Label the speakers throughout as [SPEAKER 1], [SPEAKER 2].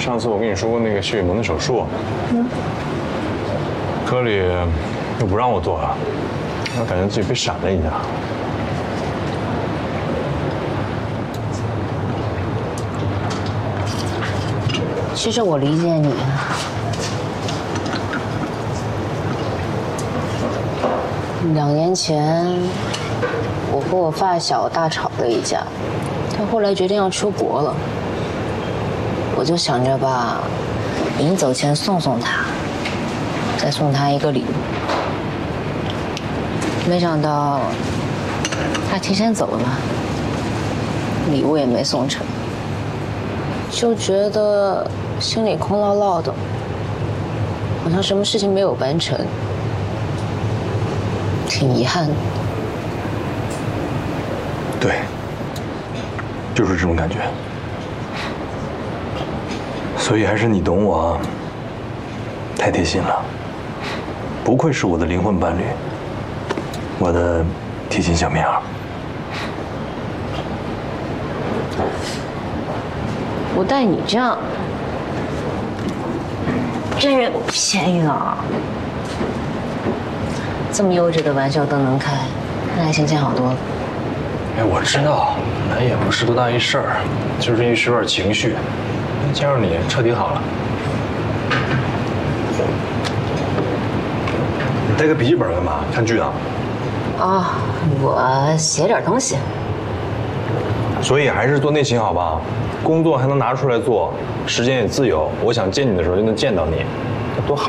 [SPEAKER 1] 上次我跟你说过那个血液门的手术，科里又不让我做了，我感觉自己被闪了一下。
[SPEAKER 2] 其实我理解你。2年前，我和我发小大吵了一架，他后来决定要出国了，我就想着吧，临走前送送他，再送他一个礼物。没想到他提前走了，礼物也没送成，就觉得心里空落落的，好像什么事情没有完成。挺遗憾的。
[SPEAKER 1] 对，就是这种感觉。所以还是你懂我，太贴心了。不愧是我的灵魂伴侣，我的贴心小棉袄。
[SPEAKER 2] 我待你这样，真是便宜了。这么优质的玩笑都能开，那心情好多了。
[SPEAKER 1] 哎，我知道，那也不是多大一事儿，就是一时有点情绪。见着你彻底好了。你带个笔记本干嘛？看剧啊？
[SPEAKER 2] 啊，我写点东西。
[SPEAKER 1] 所以还是做内勤好吧，工作还能拿出来做，时间也自由。我想见你的时候就能见到你，那多好。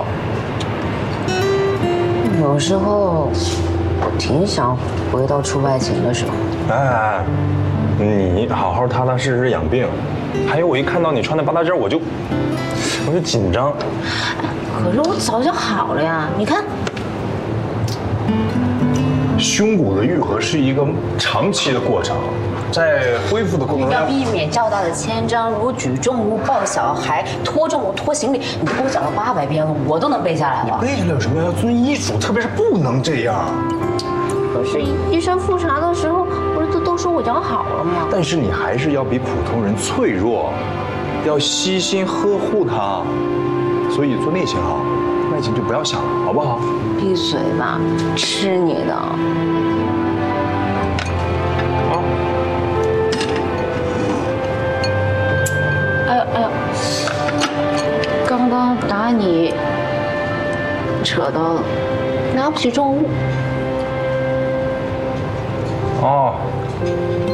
[SPEAKER 2] 有时候挺想回到出外勤的时候。
[SPEAKER 1] 哎，你好好踏踏实实养病。还有我一看到你穿的八大件，我就紧张。
[SPEAKER 2] 可是我早就好了呀，你看。
[SPEAKER 1] 胸骨的愈合是一个长期的过程，在恢复的过程中
[SPEAKER 2] 要避免较大的牵张，如举重物、抱小孩、拖重物、拖行李。你都给我讲了800遍了，我都能背下来了。
[SPEAKER 1] 背下来有什么呀？要遵医嘱，特别是不能这样。
[SPEAKER 2] 可是医生复查的时候，不是都说我脚好了吗？
[SPEAKER 1] 但是你还是要比普通人脆弱，要悉心呵护它。所以做内勤好，外勤就不要想了，好不好？
[SPEAKER 2] 闭嘴吧，吃你的！
[SPEAKER 1] 好。
[SPEAKER 2] 哎呦哎呦，刚刚打你扯到了，拿不起重物。
[SPEAKER 1] 哦。